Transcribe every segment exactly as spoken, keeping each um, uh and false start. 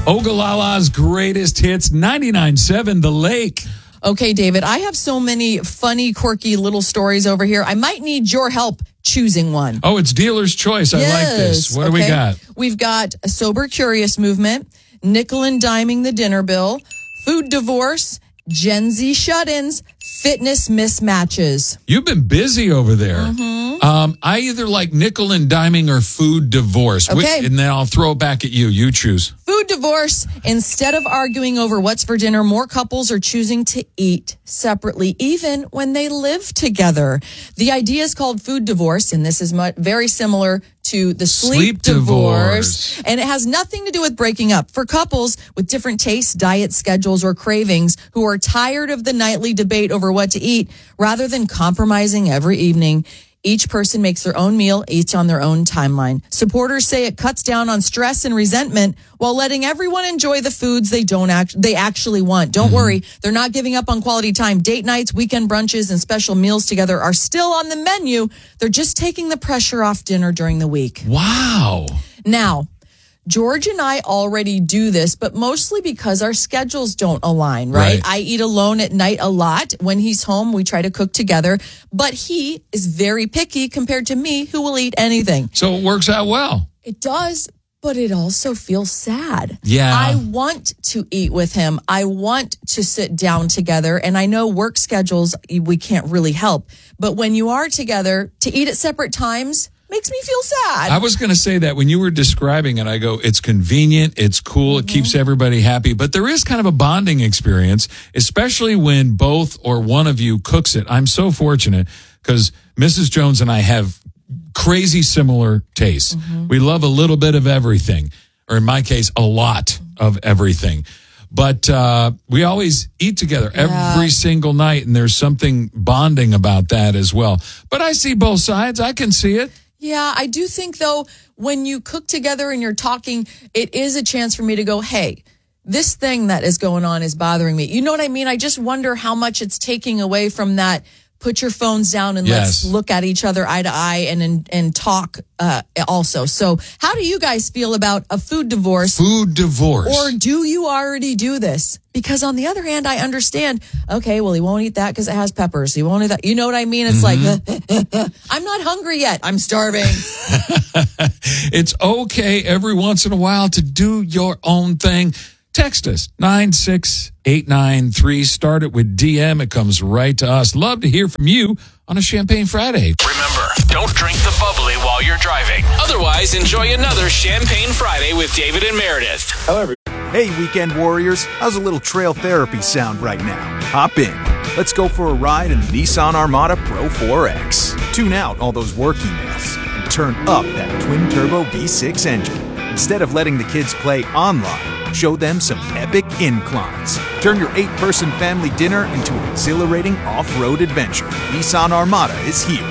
Ogallala's greatest hits, ninety-nine point seven The Lake. Okay, David, I have so many funny, quirky little stories over here. I might need your help choosing one. Oh, it's dealer's choice. I yes. like this. What okay. do we got? We've got a sober curious movement, nickel and diming the dinner bill, food divorce, Gen Z shut-ins, fitness mismatches. You've been busy over there. Mm-hmm. Um, I either like nickel and diming or food divorce. Okay. Which, and then I'll throw it back at you. You choose. Food divorce. Instead of arguing over what's for dinner, more couples are choosing to eat separately, even when they live together. The idea is called food divorce, and this is mu- very similar to the sleep, Sleep divorce. divorce. And it has nothing to do with breaking up. For couples with different tastes, diet schedules, or cravings who are tired of the nightly debate over what to eat, rather than compromising every evening, each person makes their own meal, eats on their own timeline. Supporters say it cuts down on stress and resentment while letting everyone enjoy the foods they don't act they actually want. Don't mm-hmm. worry, they're not giving up on quality time. Date nights, weekend brunches, and special meals together are still on the menu. They're just taking the pressure off dinner during the week. Wow. Now, George and I already do this, but mostly because our schedules don't align, right? Right. I eat alone at night a lot. When he's home, we try to cook together, but he is very picky compared to me, who will eat anything. So it works out well. It does, but it also feels sad. Yeah. I want to eat with him. I want to sit down together, and I know work schedules, we can't really help, but when you are together, to eat at separate times makes me feel sad. I was going to say that when you were describing it, I go, it's convenient, it's cool, it Mm-hmm. keeps everybody happy, but there is kind of a bonding experience, especially when both or one of you cooks it. I'm so fortunate because Missus Jones and I have crazy similar tastes. Mm-hmm. We love a little bit of everything, or in my case, a lot of everything. But uh, we always eat together yeah. every single night, and there's something bonding about that as well. But I see both sides. I can see it. Yeah, I do think, though, when you cook together and you're talking, it is a chance for me to go, hey, this thing that is going on is bothering me. You know what I mean? I just wonder how much it's taking away from that. Put your phones down and yes. let's look at each other eye to eye and and, and talk uh, also. So how do you guys feel about a food divorce? Food divorce. Or do you already do this? Because on the other hand, I understand, okay, well, he won't eat that because it has peppers. He won't eat that. You know what I mean? It's mm-hmm. like, I'm not hungry yet. I'm starving. It's okay every once in a while to do your own thing. Text us, nine six eight nine three. Start it with D M. It comes right to us. Love to hear from you on a Champagne Friday. Remember, don't drink the bubbly while you're driving. Otherwise, enjoy another Champagne Friday with David and Meredith. Hello, everybody. Hey, weekend warriors. How's a little trail therapy sound right now? Hop in. Let's go for a ride in the Nissan Armada Pro four X. Tune out all those work emails and turn up that twin-turbo V six engine. Instead of letting the kids play online, show them some epic inclines. Turn your eight-person family dinner into an exhilarating off-road adventure. Nissan Armada is here.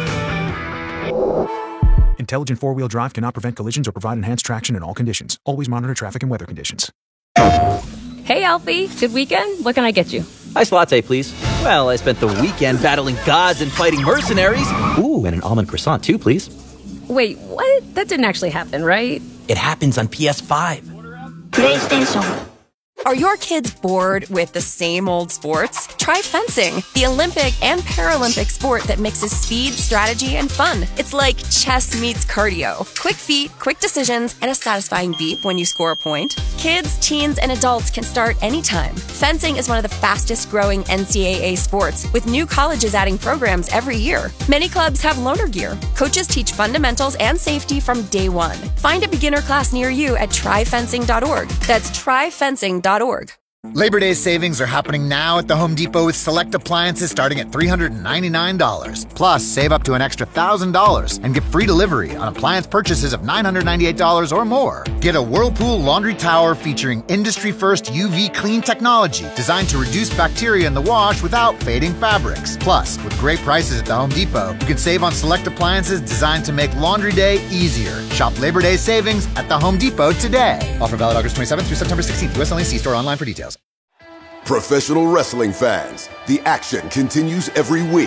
Intelligent four-wheel drive cannot prevent collisions or provide enhanced traction in all conditions. Always monitor traffic and weather conditions. Hey, Alfie. Good weekend? What can I get you? Iced latte, please. Well, I spent the weekend battling gods and fighting mercenaries. Ooh, and an almond croissant, too, please. Wait, what? That didn't actually happen, right? It happens on P S five. PlayStation. Are your kids bored with the same old sports? Try fencing, the Olympic and Paralympic sport that mixes speed, strategy, and fun. It's like chess meets cardio. Quick feet, quick decisions, and a satisfying beep when you score a point. Kids, teens, and adults can start anytime. Fencing is one of the fastest growing N C double A sports, with new colleges adding programs every year. Many clubs have loaner gear. Coaches teach fundamentals and safety from day one. Find a beginner class near you at try fencing dot org. That's try fencing dot org. Labor Day savings are happening now at the Home Depot with select appliances starting at three hundred ninety-nine dollars. Plus, save up to an extra one thousand dollars and get free delivery on appliance purchases of nine hundred ninety-eight dollars or more. Get a Whirlpool laundry tower featuring industry-first U V clean technology designed to reduce bacteria in the wash without fading fabrics. Plus, with great prices at the Home Depot, you can save on select appliances designed to make laundry day easier. Shop Labor Day savings at the Home Depot today. Offer valid August twenty-seventh through September sixteenth. U S only. See store online for details. Professional wrestling fans, the action continues every week.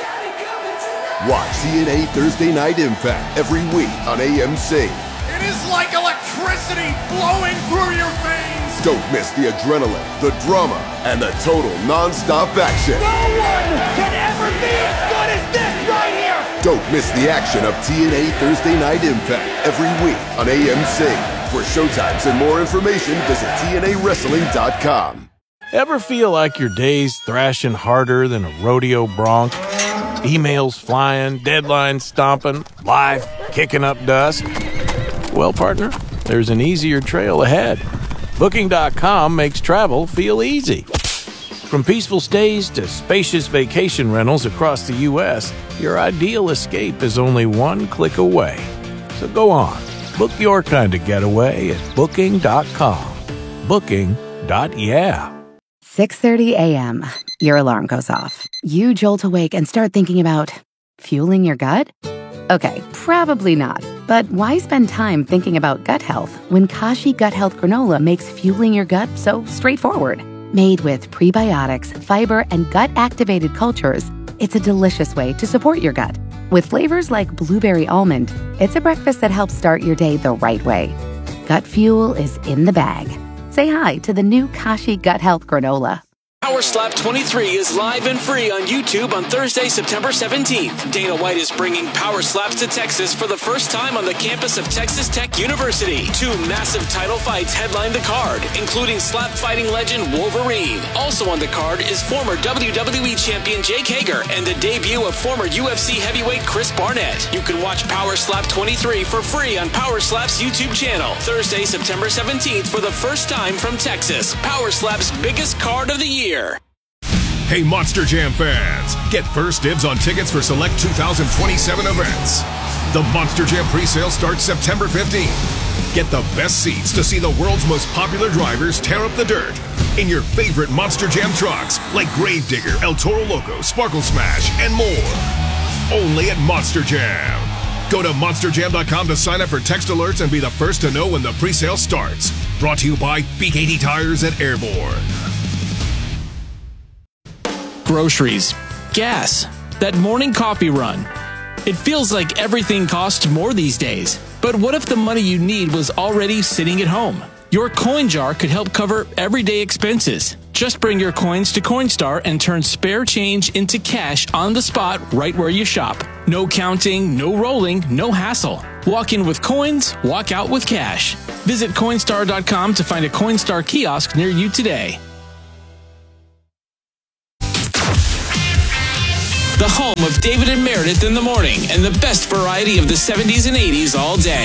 Watch T N A Thursday Night Impact every week on A M C. It is like electricity flowing through your veins. Don't miss the adrenaline, the drama, and the total non-stop action. No one can ever be as good as this right here! Don't miss the action of T N A Thursday Night Impact every week on A M C. For showtimes and more information, visit T N A wrestling dot com. Ever feel like your day's thrashing harder than a rodeo bronc? Emails flying, deadlines stomping, life kicking up dust? Well, partner, there's an easier trail ahead. Booking dot com makes travel feel easy. From peaceful stays to spacious vacation rentals across the U S, your ideal escape is only one click away. So go on, book your kind of getaway at Booking dot com. Booking. Yeah. six thirty a.m. Your alarm goes off. You jolt awake and start thinking about fueling your gut? Okay, probably not. But why spend time thinking about gut health when Kashi Gut Health Granola makes fueling your gut so straightforward? Made with prebiotics, fiber, and gut-activated cultures, it's a delicious way to support your gut. With flavors like blueberry almond, it's a breakfast that helps start your day the right way. Gut fuel is in the bag. Say hi to the new Kashi Gut Health Granola. Power Slap twenty-three is live and free on YouTube on Thursday, September seventeenth. Dana White is bringing Power Slaps to Texas for the first time on the campus of Texas Tech University. Two massive title fights headline the card, including slap fighting legend Wolverine. Also on the card is former W W E champion Jake Hager and the debut of former U F C heavyweight Chris Barnett. You can watch Power Slap twenty-three for free on Power Slap's YouTube channel. Thursday, September seventeenth for the first time from Texas. Power Slap's biggest card of the year. Hey, Monster Jam fans, get first dibs on tickets for select two thousand twenty-seven events. The Monster Jam presale starts September fifteenth. Get the best seats to see the world's most popular drivers tear up the dirt in your favorite Monster Jam trucks like Gravedigger, El Toro Loco, Sparkle Smash, and more. Only at Monster Jam. Go to monster jam dot com to sign up for text alerts and be the first to know when the presale starts. Brought to you by B K T Tires at Airborne. Groceries, gas, that morning coffee run. It feels like everything costs more these days. But what if the money you need was already sitting at home? Your coin jar could help cover everyday expenses. Just bring your coins to Coinstar and turn spare change into cash on the spot right where you shop. No counting, no rolling, no hassle. Walk in with coins, walk out with cash. Visit Coinstar dot com to find a Coinstar kiosk near you today. The home of David and Meredith in the morning and the best variety of the seventies and eighties all day.